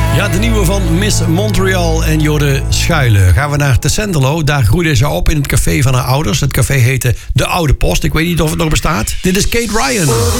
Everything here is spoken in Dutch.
Ja, de nieuwe van Miss Montreal en Jorde Schuilen. Gaan we naar Tessenderlo. Daar groeide ze op in het café van haar ouders. Het café heette De Oude Post. Ik weet niet of het nog bestaat. Dit is Kate Ryan.